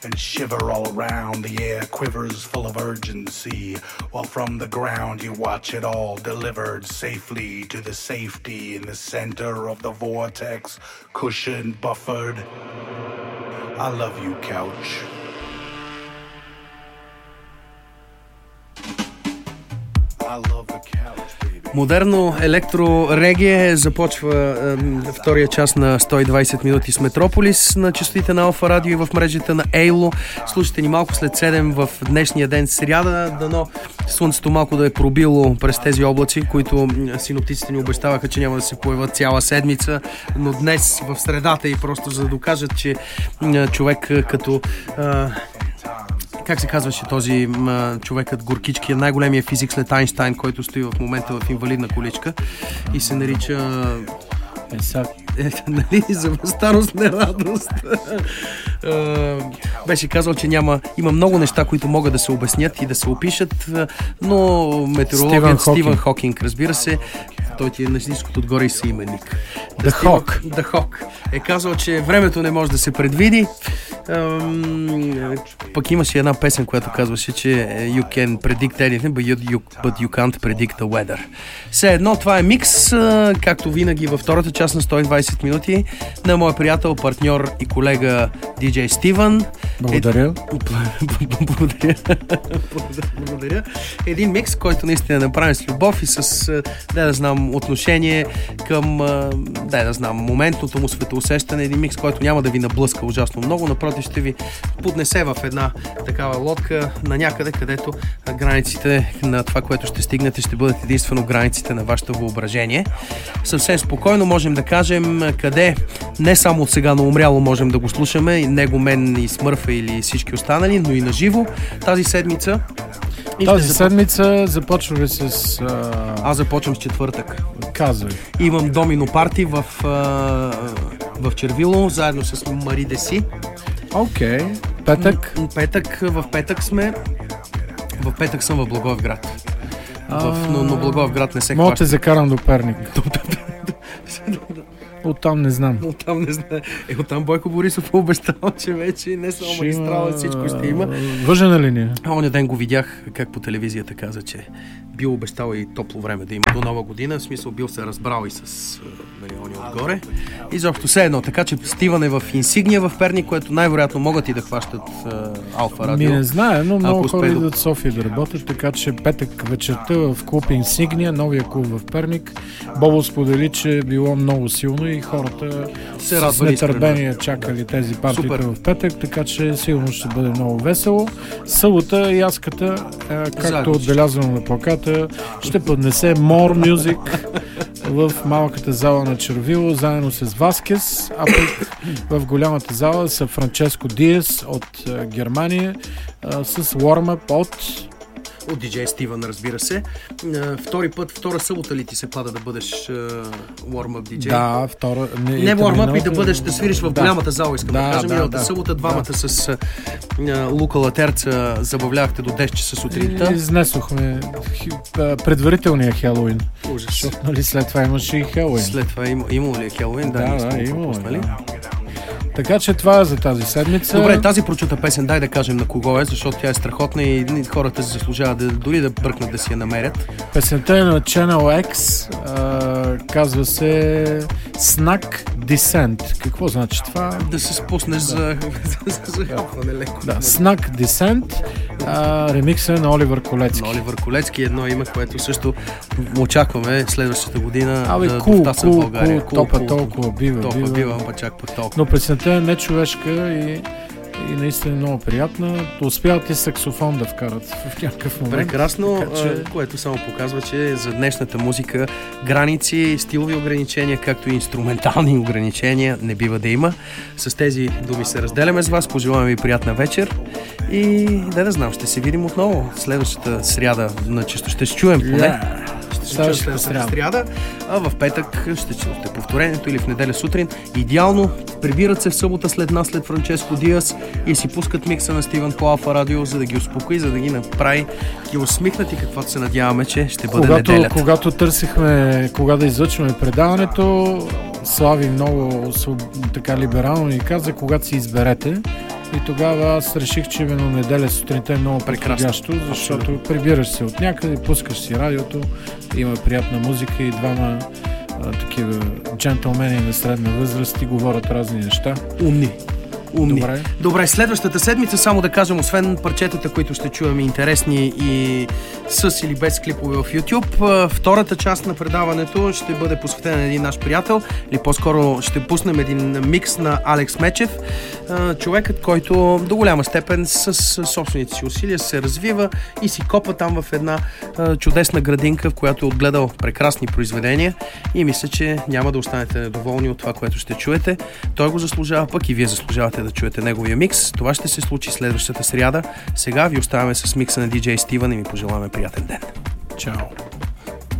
and shiver all around. The air quivers full of urgency, while from the ground you watch it all delivered safely to the safety in the center of the vortex, cushioned, buffered. I love you, couch. I love the couch. Модерно електро-регие започва втория част на 120 минути с Метрополис на честотите на Алфа Радио и в мрежата на Ейло. Слушайте ни малко след 7 в днешния ден сряда. Дано слънцето малко да е пробило през тези облаци, които синоптиците ни обещаваха, че няма да се появят цяла седмица. Но днес в средата и просто за да докажат, че човек като... как се казваше този човекът Горкички, най-големия физик след Айнщайн, който стои в момента в инвалидна количка и се нарича нали, за старост не радост. Беше казал, че има много неща, които могат да се обяснят и да се опишат, но метеорологът Стивън Хокинг, разбира се, той ти е на ниското отгоре и съименник. The Hawk е казал, че времето не може да се предвиди. Пък имаше една песен, която казваше, че you can predict anything, but you can't predict the weather. Все едно, това е микс, както винаги във втората част на 120 минути на моя приятел, партньор и колега DJ Стивън. Благодаря. Благодаря. Един микс, който наистина е направен с любов и с, да знам, отношение към, моментното му светоусещане. Един микс, който няма да ви наблъска ужасно много, напротив ще ви поднесе в една такава лодка на някъде, където границите на това, което ще стигнете, ще бъдат единствено границите на вашето въображение. Съвсем спокойно можем да кажем къде не само от сега на умряло можем да го слушаме, и него, мен и Смърфа или всички останали, но и на живо тази седмица. Седмица започваме с... Аз започвам с четвъртък. Казвай. Имам домино парти в Червило, заедно с Мари Деси. Окей. Петък? В петък сме. В петък съм в Благоевград. Но Благоевград не се хваща. Мога те закарам до Перник. Оттам не знам. Оттам Бойко Борисов обещал, че вече не само магистрала, всичко ще има. Въжена линия. Оня ден го видях, как по телевизията каза, че бил обещал и топло време да има до нова година. В смисъл бил се разбрал и с милиони отгоре. Изобщо все едно. Така че Стивън е в Инсигния в Перник, което най-вероятно могат и да хващат Алфа Радио. Не знае, но много хора идват в София да работят, така че петък вечерта в клуб Инсигния, новия клуб в Перник. Бобо сподели, че е било много силно и хората с нетърпение чакали тези партиите в петък, така че сигурно ще бъде много весело. Събота яската, както отбелязано на плаката, ще поднесе More Music в малката зала на Червило, заедно с Васкес, а пък в голямата зала са Франческо Диес от Германия с Warm-up от DJ Стивън, разбира се. Втора събота ли ти се пада да бъдеш warm-up DJ? Да, втора. Не warm-up и да бъдеш, да свириш в голямата зала, искам да кажем. Миналата събота двамата с Лука Латерца забавлявахте до 10 часа сутринта. Изнесохме предварителния Хелоуин. Ужас. Защото, нали, след това имаше и Хелоуин. След това имало ли е Хелоуин? Да, имало. Така че това е за тази седмица. Добре, тази прочута песен, дай да кажем на кого е, защото тя е страхотна и хората се заслужават дори да бръкнат да си я намерят. Песента е на Channel X, казва се Snack Descent. Какво значи това? Да се спуснеш за хапване леко. Да, Snack Descent, ремикса на Оливър Колецки. Оливър Колецки едно име, което също очакваме следващата година да повтаса в България. Топа толкова бива, ама чак по толкова. Но песента е нечовешка и наистина много приятна. Успяват и саксофон да вкарат в някакъв момент. Прекрасно, което само показва, че за днешната музика граници, стилови ограничения, както и инструментални ограничения не бива да има. С тези думи се разделяме с вас. Пожелаваме ви приятна вечер и да знам, ще се видим отново следващата сряда. Ще се чуем поне. Следващата сряда, а в петък ще чуете повторението или в неделя сутрин. Идеално прибират се в събота след нас, след Франческо Диас и си пускат микса на Стивън по Алфа Радио, за да ги успокои, за да ги направи ги усмихнати, каквото се надяваме, че ще бъде неделята. Когато търсихме кога да излъчваме предаването, Слави много така либерално ни каза, когато си изберете. И тогава аз реших, че именно неделя сутринта е много подходящо, защото прибираш се от някъде, пускаш си радиото, има приятна музика и двама такива джентълмени на средна възраст и говорят разни неща. Умни. Добре, следващата седмица, само да кажем, освен парчетата, които ще чуваме интересни и с или без клипове в YouTube, втората част на предаването ще бъде посветена на един наш приятел, или по-скоро ще пуснем един микс на Алекс Мечев, човекът, който до голяма степен с собствените си усилия се развива и си копа там в една чудесна градинка, в която е отгледал прекрасни произведения и мисля, че няма да останете недоволни от това, което ще чуете. Той го заслужава, пък и вие заслужавате да чуете неговия микс. Това ще се случи следващата сряда. Сега ви оставяме с микса на DJ Стивън и ми пожелаваме приятен ден. Чао!